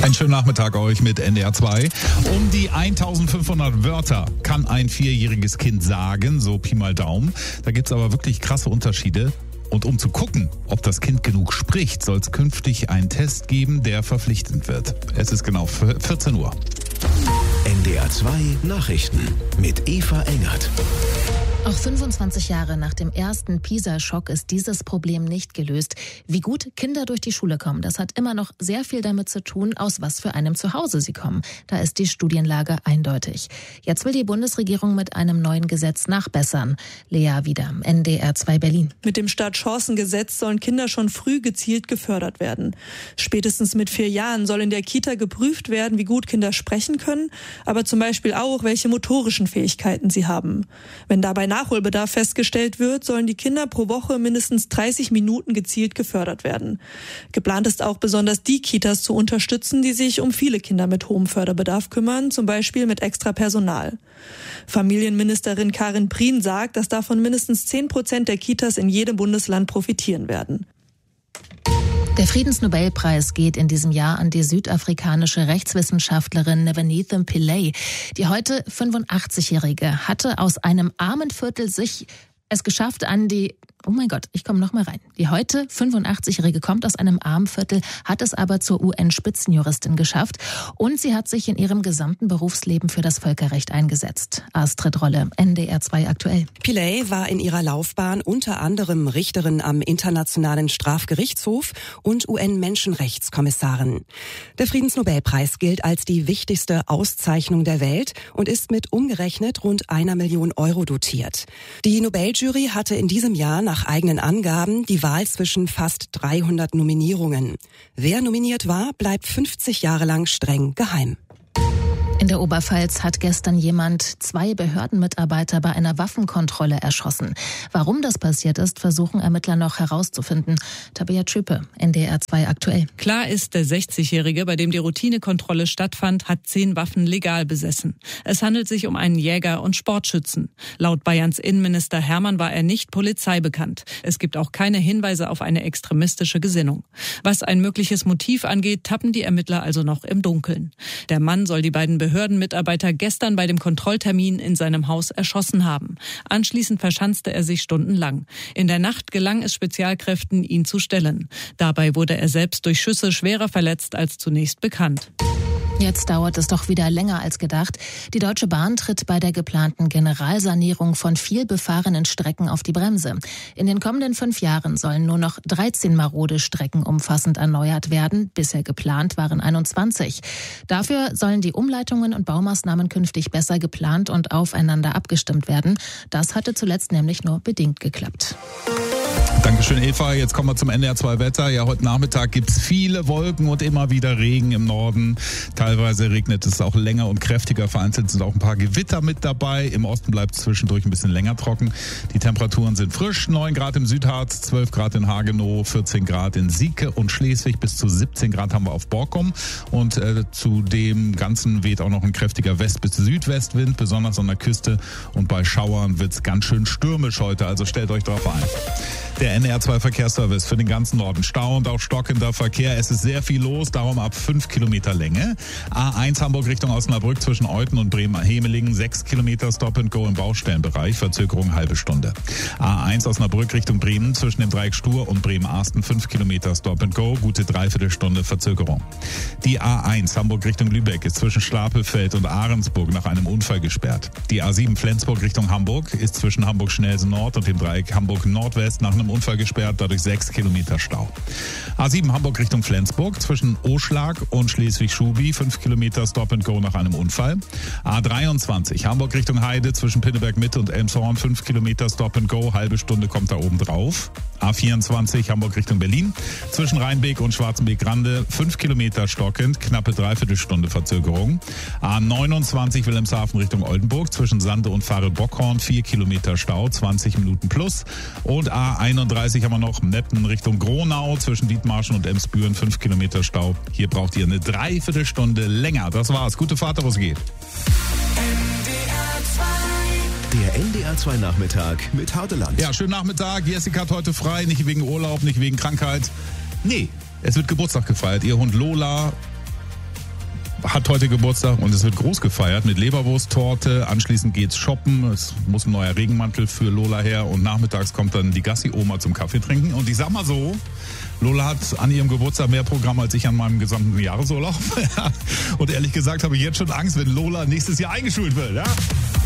Einen schönen Nachmittag euch mit NDR 2. Um die 1500 Wörter kann ein 4-jähriges Kind sagen, so Pi mal Daumen. Da gibt's aber wirklich krasse Unterschiede. Und um zu gucken, ob das Kind genug spricht, soll es künftig einen Test geben, der verpflichtend wird. Es ist genau 14 Uhr. NDR 2 Nachrichten mit Eva Engert. Auch 25 Jahre nach dem ersten PISA-Schock ist dieses Problem nicht gelöst. Wie gut Kinder durch die Schule kommen, das hat immer noch sehr viel damit zu tun, aus was für einem Zuhause sie kommen. Da ist die Studienlage eindeutig. Jetzt will die Bundesregierung mit einem neuen Gesetz nachbessern. Lea Wieder, NDR 2 Berlin. Mit dem Startchancengesetz sollen Kinder schon früh gezielt gefördert werden. Spätestens mit 4 Jahren soll in der Kita geprüft werden, wie gut Kinder sprechen können, aber zum Beispiel auch, welche motorischen Fähigkeiten sie haben. Wenn dabei Nachholbedarf festgestellt wird, sollen die Kinder pro Woche mindestens 30 Minuten gezielt gefördert werden. Geplant ist auch besonders die Kitas zu unterstützen, die sich um viele Kinder mit hohem Förderbedarf kümmern, zum Beispiel mit extra Personal. Familienministerin Karin Prien sagt, dass davon mindestens 10% der Kitas in jedem Bundesland profitieren werden. Der Friedensnobelpreis geht in diesem Jahr an die südafrikanische Rechtswissenschaftlerin Nevenitha Pillay. Die heute 85-Jährige hatte aus einem armen Viertel es geschafft an die... Oh mein Gott, ich komme noch mal rein. Die heute 85-Jährige kommt aus einem armen Viertel, hat es aber zur UN-Spitzenjuristin geschafft und sie hat sich in ihrem gesamten Berufsleben für das Völkerrecht eingesetzt. Astrid Rolle, NDR 2 aktuell. Pillay war in ihrer Laufbahn unter anderem Richterin am Internationalen Strafgerichtshof und UN-Menschenrechtskommissarin. Der Friedensnobelpreis gilt als die wichtigste Auszeichnung der Welt und ist mit umgerechnet rund 1 Million Euro dotiert. Die Nobeljury hatte in diesem Jahr nach eigenen Angaben die Wahl zwischen fast 300 Nominierungen. Wer nominiert war, bleibt 50 Jahre lang streng geheim. In der Oberpfalz hat gestern jemand 2 Behördenmitarbeiter bei einer Waffenkontrolle erschossen. Warum das passiert ist, versuchen Ermittler noch herauszufinden. Tabea Schüppe, NDR 2 aktuell. Klar ist, der 60-Jährige, bei dem die Routinekontrolle stattfand, hat 10 Waffen legal besessen. Es handelt sich um einen Jäger und Sportschützen. Laut Bayerns Innenminister Hermann war er nicht polizeibekannt. Es gibt auch keine Hinweise auf eine extremistische Gesinnung. Was ein mögliches Motiv angeht, tappen die Ermittler also noch im Dunkeln. Der Mann soll die beiden Behördenmitarbeiter gestern bei dem Kontrolltermin in seinem Haus erschossen haben. Anschließend verschanzte er sich stundenlang. In der Nacht gelang es Spezialkräften, ihn zu stellen. Dabei wurde er selbst durch Schüsse schwerer verletzt als zunächst bekannt. Jetzt dauert es doch wieder länger als gedacht. Die Deutsche Bahn tritt bei der geplanten Generalsanierung von viel befahrenen Strecken auf die Bremse. In den kommenden 5 Jahren sollen nur noch 13 marode Strecken umfassend erneuert werden. Bisher geplant waren 21. Dafür sollen die Umleitungen und Baumaßnahmen künftig besser geplant und aufeinander abgestimmt werden. Das hatte zuletzt nämlich nur bedingt geklappt. Dankeschön, Eva. Jetzt kommen wir zum NDR 2 Wetter. Ja, heute Nachmittag gibt's viele Wolken und immer wieder Regen im Norden. Teilweise regnet es auch länger und kräftiger. Vereinzelt sind auch ein paar Gewitter mit dabei. Im Osten bleibt es zwischendurch ein bisschen länger trocken. Die Temperaturen sind frisch. 9 Grad im Südharz, 12 Grad in Hagenow, 14 Grad in Sieke und Schleswig. Bis zu 17 Grad haben wir auf Borkum. Und zu dem Ganzen weht auch noch ein kräftiger West- bis Südwestwind, besonders an der Küste. Und bei Schauern wird's ganz schön stürmisch heute. Also stellt euch drauf ein. Der NDR 2 Verkehrsservice für den ganzen Norden. Stau und auch stockender Verkehr. Es ist sehr viel los, darum ab 5 Kilometer Länge. A1 Hamburg Richtung Osnabrück zwischen Euten und Bremen-Hemelingen. 6 Kilometer Stop and Go im Baustellenbereich. Verzögerung halbe Stunde. A1 Osnabrück Richtung Bremen zwischen dem Dreieck Stur und Bremen-Arsten. 5 Kilometer Stop and Go. Gute Dreiviertelstunde Verzögerung. Die A1 Hamburg Richtung Lübeck ist zwischen Stapelfeld und Ahrensburg nach einem Unfall gesperrt. Die A7 Flensburg Richtung Hamburg ist zwischen Hamburg-Schnelsen Nord und dem Dreieck Hamburg Nordwest nach einem Unfall gesperrt, dadurch 6 Kilometer Stau. A7 Hamburg Richtung Flensburg zwischen Oschlag und Schleswig-Schubi, 5 Kilometer Stop and Go nach einem Unfall. A23 Hamburg Richtung Heide zwischen Pinneberg Mitte und Elmshorn, 5 Kilometer Stop and Go, halbe Stunde kommt da oben drauf. A24 Hamburg Richtung Berlin zwischen Rheinbeek und Schwarzenbeek-Grande, 5 Kilometer stockend, knappe Dreiviertelstunde Verzögerung. A29 Wilhelmshaven Richtung Oldenburg zwischen Sande und Farel-Bockhorn, 4 Kilometer Stau, 20 Minuten plus. Und A31 haben wir noch Meppen Richtung Gronau zwischen Dithmarschen und Emsbüren, 5 Kilometer Stau. Hier braucht ihr eine Dreiviertelstunde länger. Das war's. Gute Fahrt, wo es geht. Der NDR 2 Nachmittag mit Hardeland. Ja, schönen Nachmittag. Jessica hat heute frei, nicht wegen Urlaub, nicht wegen Krankheit. Nee, es wird Geburtstag gefeiert. Ihr Hund Lola hat heute Geburtstag und es wird groß gefeiert mit Leberwursttorte. Anschließend geht's shoppen. Es muss ein neuer Regenmantel für Lola her und nachmittags kommt dann die Gassi-Oma zum Kaffee trinken. Und ich sag mal so, Lola hat an ihrem Geburtstag mehr Programm als ich an meinem gesamten Jahresurlaub. Und ehrlich gesagt habe ich jetzt schon Angst, wenn Lola nächstes Jahr eingeschult wird. Ja?